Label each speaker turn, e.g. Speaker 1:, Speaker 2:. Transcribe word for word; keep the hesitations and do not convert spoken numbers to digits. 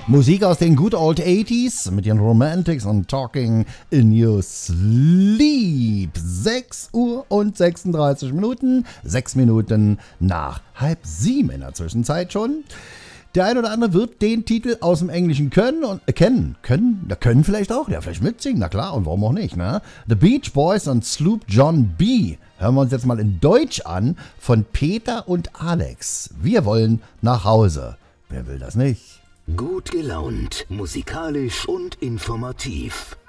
Speaker 1: Musik aus den Good Old achtziger mit den Romantics und Talking in Your Sleep. sechs Uhr und sechsunddreißig Minuten, sechs Minuten nach halb sieben in der Zwischenzeit schon. Der ein oder andere wird den Titel aus dem Englischen können und äh, kennen. Können? Ja, können vielleicht auch. Ja, vielleicht mitsingen. Na klar, und warum auch nicht, ne? The Beach Boys und Sloop John B. Hören wir uns jetzt mal in Deutsch an von Peter und Alex. Wir wollen nach Hause. Wer will das nicht?
Speaker 2: Gut gelaunt, musikalisch und informativ.